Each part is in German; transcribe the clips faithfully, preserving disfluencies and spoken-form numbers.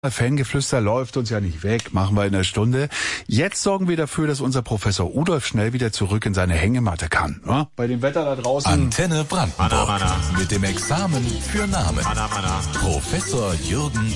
Fangeflüster läuft uns ja nicht weg, machen wir in einer Stunde. Jetzt sorgen wir dafür, dass unser Professor Udolf schnell wieder zurück in seine Hängematte kann. Ja? Bei dem Wetter da draußen. Antenne Brandenburg mit dem Examen für Namen. Professor Jürgen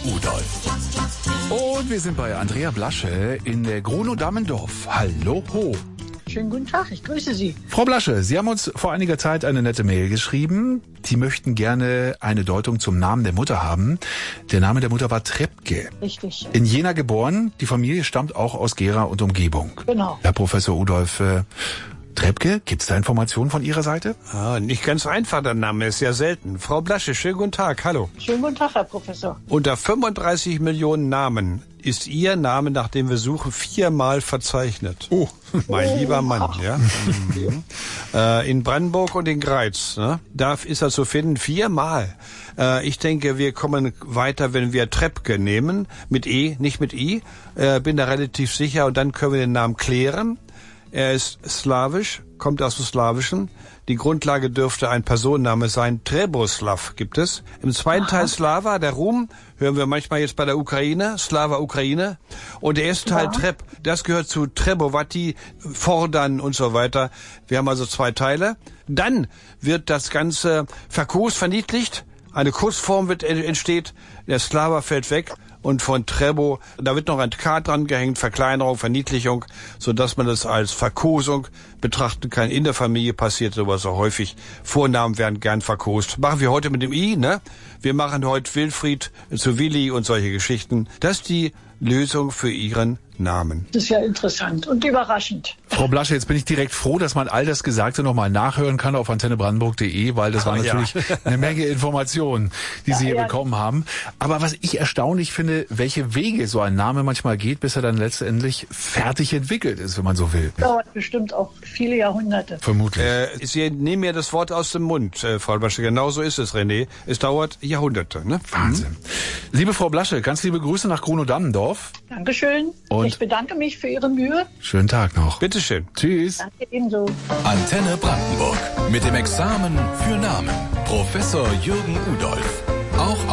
Udolf. Und wir sind bei Andrea Blasche in der Grunow-Dammendorf. Hallo ho. Schönen guten Tag, ich grüße Sie. Frau Blasche, Sie haben uns vor einiger Zeit eine nette Mail geschrieben. Sie möchten gerne eine Deutung zum Namen der Mutter haben. Der Name der Mutter war Treppke. Richtig. In Jena geboren. Die Familie stammt auch aus Gera und Umgebung. Genau. Herr Professor Udolf, äh, Treppke, gibt's da Informationen von Ihrer Seite? Ah, nicht ganz einfach, der Name ist ja selten. Frau Blasche, schönen guten Tag, hallo. Schönen guten Tag, Herr Professor. Unter fünfunddreißig Millionen Namen ist Ihr Name, nach dem wir suchen, viermal verzeichnet. Oh, mein Oh. lieber Mann, ja. Mhm. äh, in Brandenburg und in Greiz, ne? Da ist er zu finden, viermal. Äh, ich denke, wir kommen weiter, wenn wir Treppke nehmen, mit E, nicht mit I. Äh, bin da relativ sicher und dann können wir den Namen klären. Er ist slawisch, kommt aus dem Slawischen. Die Grundlage dürfte ein Personenname sein. Treboslav gibt es. Im zweiten Teil Slava, der Ruhm, hören wir manchmal jetzt bei der Ukraine, Slava Ukraine. Und der erste Teil Ja. Treb, das gehört zu Trebovati, Fordern und so weiter. Wir haben also zwei Teile. Dann wird das Ganze verkost, verniedlicht. Eine Kurzform wird entsteht. Der Slava fällt weg. Und von Trebo, da wird noch ein K dran gehängt, Verkleinerung, Verniedlichung, so dass man das als Verkosung betrachten kann. In der Familie passiert sowas so häufig. Vornamen werden gern verkost. Machen wir heute mit dem I, ne? Wir machen heute Wilfried zu Willi und solche Geschichten. Das ist die Lösung für Ihren Namen. Das ist ja interessant und überraschend. Frau Blasche, jetzt bin ich direkt froh, dass man all das Gesagte nochmal nachhören kann auf antenne brandenburg punkt de, weil das war Ah, ja. natürlich eine Menge Informationen, die Ja, Sie hier ja. bekommen haben. Aber was ich erstaunlich finde, welche Wege so ein Name manchmal geht, bis er dann letztendlich fertig entwickelt ist, wenn man so will. Dauert bestimmt auch viele Jahrhunderte. Vermutlich. Äh, Sie nehmen mir das Wort aus dem Mund, äh, Frau Blasche. Genau so ist es, René. Es dauert Jahrhunderte, ne? Wahnsinn. Liebe Frau Blasche, ganz liebe Grüße nach Grunow-Dammendorf. Dankeschön. Und- Ich bedanke mich für Ihre Mühe. Schönen Tag noch. Bitteschön. Tschüss. Danke ebenso. Antenne Brandenburg mit dem Examen für Namen. Professor Jürgen Udolf. Auch